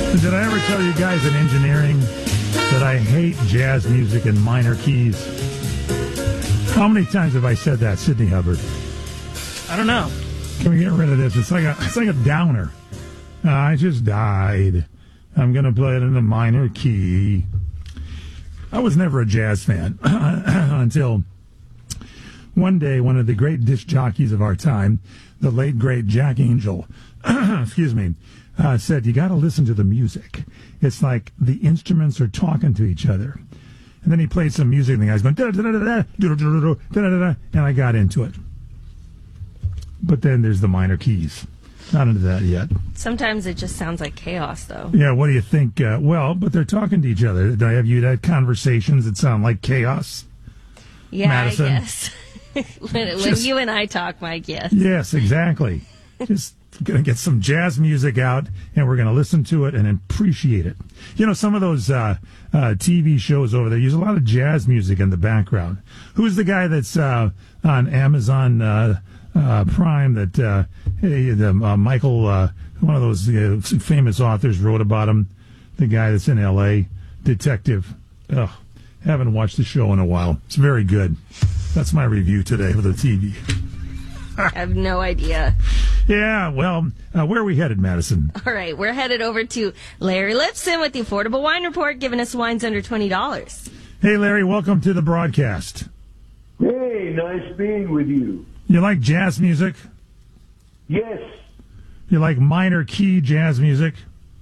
Did I ever tell you guys in engineering that I hate jazz music in minor keys? How many times have I said that, Sidney Hubbard? I don't know. Can we get rid of this? It's like a downer. I just died. I'm going to play it in a minor key. I was never a jazz fan until one day one of the great disc jockeys of our time, the late, great Jack Angel, excuse me, said, you got to listen to the music. It's like the instruments are talking to each other. And then he played some music, and the guy's going, da-da-da-da-da, da-da-da-da-da, and I got into it. But then there's the minor keys. Not into that yet. Sometimes it just sounds like chaos, though. Yeah, what do you think? Well, but they're talking to each other. Have you had conversations that sound like chaos? Yeah, Madison? I guess. when you and I talk, Mike, yes. Yes, exactly. Just going to get some jazz music out, and we're going to listen to it and appreciate it. You know, some of those TV shows over there use a lot of jazz music in the background. Who's the guy that's on Amazon Prime that Michael, one of those famous authors, wrote about him? The guy that's in L.A., detective. Oh, haven't watched the show in a while. It's very good. That's my review today for the TV. I have no idea. Yeah, well, where are we headed, Madison? All right, we're headed over to Larry Lipson with the Affordable Wine Report, giving us wines under $20. Hey, Larry, welcome to the broadcast. Hey, nice being with you. You like jazz music? Yes, You like minor key jazz music?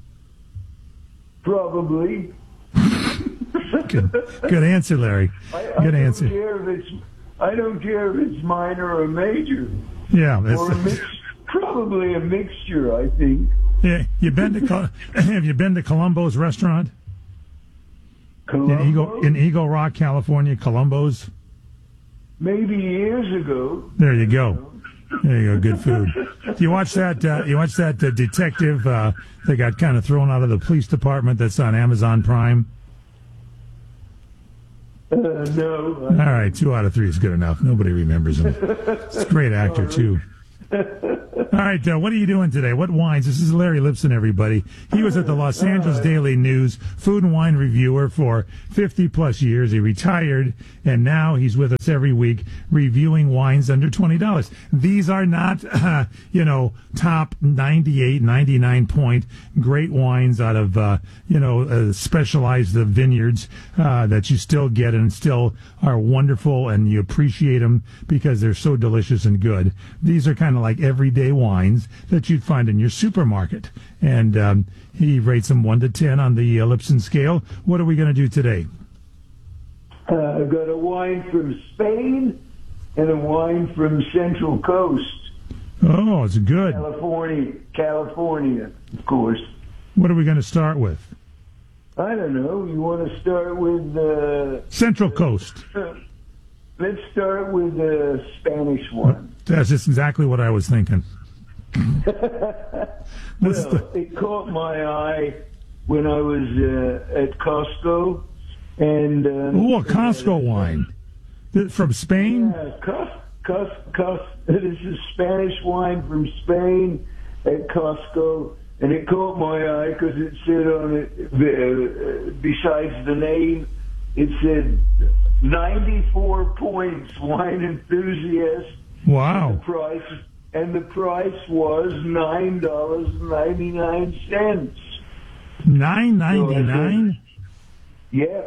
probably. Good answer, Larry. Good answer. I don't care if it's minor or major. Yeah, Or probably a mixture, I think. yeah. Have you been to Columbo's restaurant Colombo? in Eagle Rock, California? Columbo's. Maybe years ago. There you go. There you go. Good food. Do you watch that? You watch that detective that got kind of thrown out of the police department? That's on Amazon Prime. No. All right, 2 out of 3 is good enough. Nobody remembers him. He's a great actor too. All right, what are you doing today? What wines? This is Larry Lipson, everybody. He was at the Los Angeles Daily News, food and wine reviewer for 50-plus years. He retired, and now he's with us every week reviewing wines under $20. These are not, top 98, 99-point great wines out of, specialized vineyards that you still get and still are wonderful, and you appreciate them because they're so delicious and good. These are kind of like everyday wines that you'd find in your supermarket. And he rates them 1 to 10 on the Lipson scale. What are we going to do today? I've got a wine from Spain and a wine from Central Coast. Oh, it's good. California, of course. What are we going to start with? I don't know. You want to start with... Central Coast. Let's start with the Spanish one. That's just exactly what I was thinking. It caught my eye when I was at Costco. And a Costco wine. From Spain? Yeah, this is Spanish wine from Spain at Costco. And it caught my eye because it said on it, besides the name, it said 94 points, wine enthusiast. Wow. And the price was $9.99. $9.99? Yeah,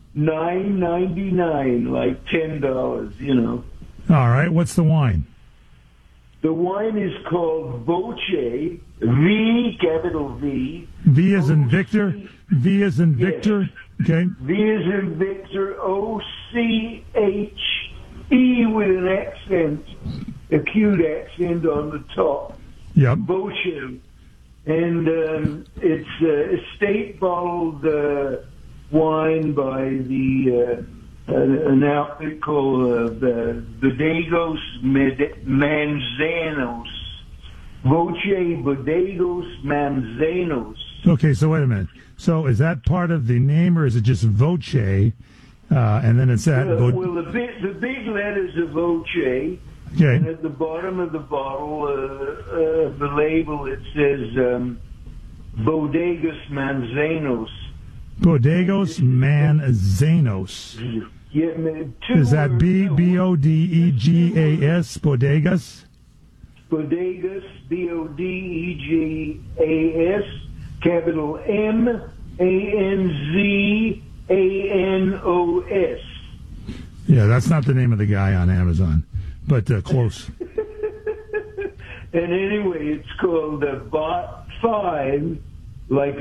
$9.99, like $10, All right, what's the wine? The wine is called Voce, V, capital V. V as in Victor? V as in Victor? Yes. Okay. V as in Victor, O-C-H-E with an accent, acute accent on the top. Yep. Voce. And it's estate bottled wine by an outfit called the Bodegos Manzanos. Voce Bodegos Manzanos. Okay, so wait a minute. So is that part of the name, or is it just Voce? And then it's that. The big letters are Voce. Okay. And at the bottom of the bottle, the label, it says Bodegas Manzanos. Bodegas Manzanos. Yeah, Is that Bodegas? Bodegas? Bodegas, Bodegas, capital Manzanos. Yeah, that's not the name of the guy on Amazon, but close. And anyway, it's called Bot 5, like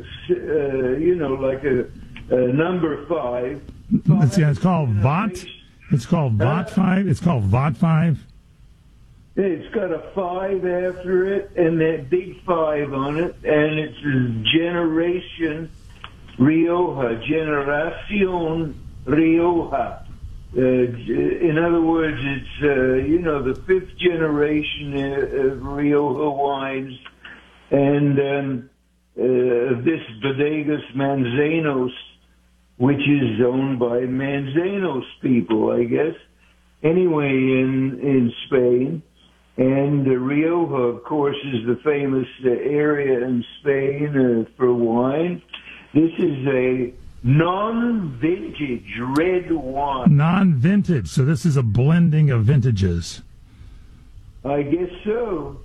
like a number 5. It's called VOT. It's called VOT 5. It's called VOT 5. It's got a 5 after it, and that big 5 on it, and it's Generation Rioja, Generación Rioja. In other words, it's the 5th generation of Rioja wines, and this Bodegas Manzanos, which is owned by Manzanos people, I guess. Anyway, in Spain, and Rioja, of course, is the famous area in Spain for wine. This is a non-vintage red wine. Non-vintage, so this is a blending of vintages. I guess so.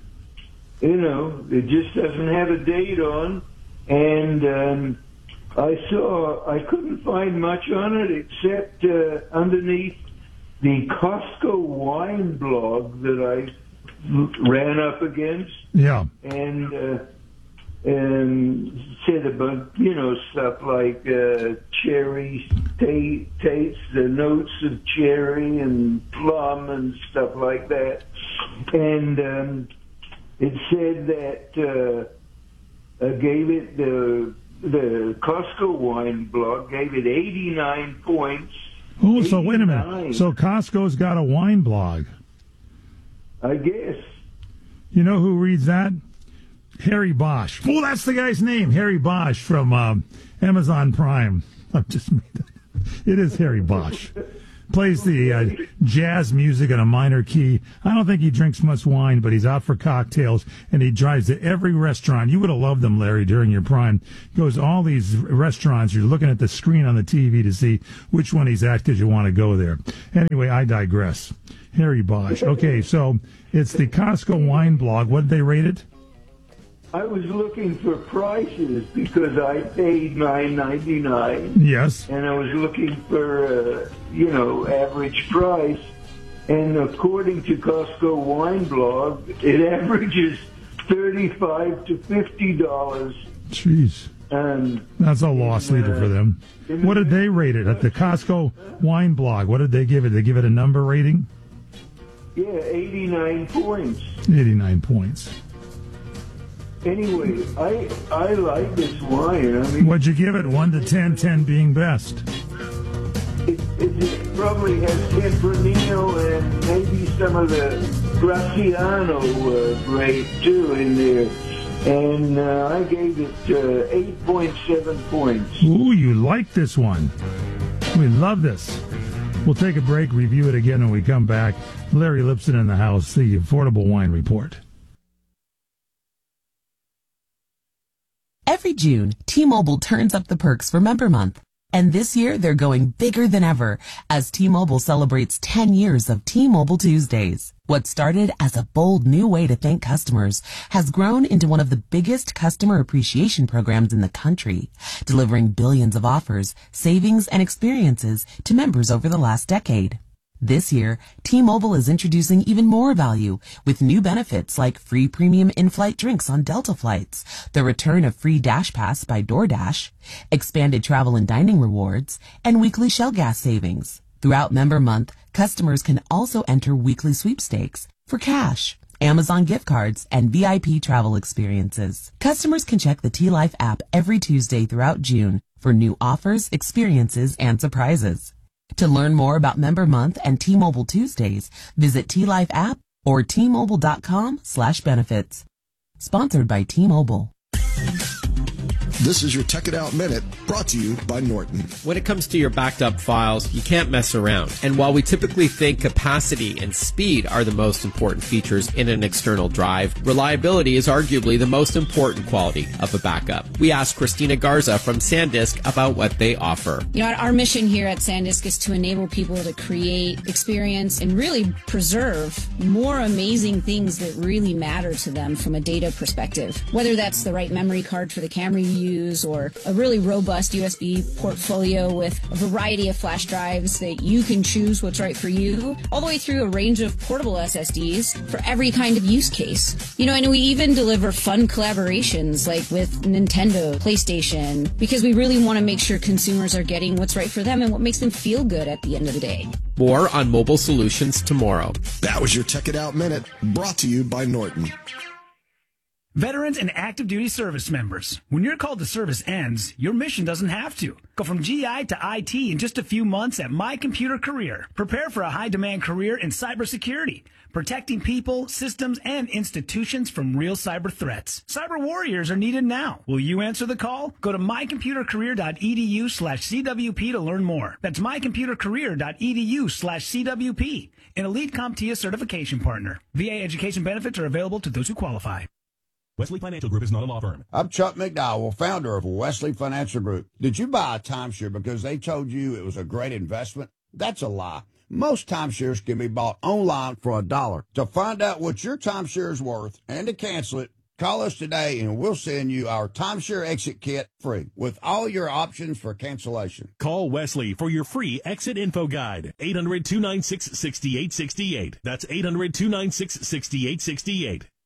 It just doesn't have a date on. And I couldn't find much on it except underneath the Costco wine blog that I ran up against. Yeah. And said about, stuff like cherry tastes, the notes of cherry and plum and stuff like that. And it said that gave it, the Costco wine blog gave it 89 points. Oh, so wait a minute. So Costco's got a wine blog. I guess. You know who reads that? Harry Bosch. Oh, that's the guy's name, Harry Bosch from Amazon Prime. I've just made that. It is Harry Bosch. Plays the jazz music in a minor key. I don't think he drinks much wine, but he's out for cocktails, and he drives to every restaurant. You would have loved him, Larry, during your prime. Goes to all these restaurants. You're looking at the screen on the TV to see which one he's at because you want to go there. Anyway, I digress. Harry Bosch. Okay, so it's the Costco wine blog. What did they rate it? I was looking for prices because I paid $9.99. Yes. And I was looking for, average price. And according to Costco Wine Blog, it averages $35 to $50. Jeez. That's a loss leader for them. What did they rate it at the Costco Wine Blog? What did they give it? Did they give it a number rating? Yeah, 89 points. 89 points. Anyway, I like this wine. I mean, what'd you give it? 1 to 10, 10 being best. It probably has Tempranillo and maybe some of the Graciano grape too in there. And I gave it 8.7 points. Ooh, you like this one. We love this. We'll take a break, review it again when we come back. Larry Lipson in the house, the Affordable Wine Report. Every June, T-Mobile turns up the perks for Member Month. And this year, they're going bigger than ever as T-Mobile celebrates 10 years of T-Mobile Tuesdays. What started as a bold new way to thank customers has grown into one of the biggest customer appreciation programs in the country, delivering billions of offers, savings, and experiences to members over the last decade. This year, T-Mobile is introducing even more value with new benefits like free premium in-flight drinks on Delta flights, the return of free Dash Pass by DoorDash, expanded travel and dining rewards, and weekly Shell gas savings. Throughout Member Month, customers can also enter weekly sweepstakes for cash, Amazon gift cards, and VIP travel experiences. Customers can check the T-Life app every Tuesday throughout June for new offers, experiences, and surprises. To learn more about Member Month and T-Mobile Tuesdays, visit T-Life app or T-Mobile.com/benefits. Sponsored by T-Mobile. This is your Tech It Out Minute, brought to you by Norton. When it comes to your backed up files, you can't mess around. And while we typically think capacity and speed are the most important features in an external drive, reliability is arguably the most important quality of a backup. We asked Christina Garza from SanDisk about what they offer. Our mission here at SanDisk is to enable people to create, experience, and really preserve more amazing things that really matter to them from a data perspective. Whether that's the right memory card for the camera you use, or a really robust USB portfolio with a variety of flash drives that you can choose what's right for you, all the way through a range of portable SSDs for every kind of use case. And we even deliver fun collaborations like with Nintendo, PlayStation, because we really want to make sure consumers are getting what's right for them and what makes them feel good at the end of the day. More on mobile solutions tomorrow. That was your Tech It Out Minute, brought to you by Norton. Veterans and active duty service members, when your call to service ends, your mission doesn't have to. Go from GI to IT in just a few months at My Computer Career. Prepare for a high-demand career in cybersecurity, protecting people, systems, and institutions from real cyber threats. Cyber warriors are needed now. Will you answer the call? Go to mycomputercareer.edu/CWP to learn more. That's mycomputercareer.edu/CWP. An Elite CompTIA certification partner. VA education benefits are available to those who qualify. Wesley Financial Group is not a law firm. I'm Chuck McDowell, founder of Wesley Financial Group. Did you buy a timeshare because they told you it was a great investment? That's a lie. Most timeshares can be bought online for $1. To find out what your timeshare is worth and to cancel it, call us today and we'll send you our timeshare exit kit free with all your options for cancellation. Call Wesley for your free exit info guide. 800-296-6868. That's 800-296-6868.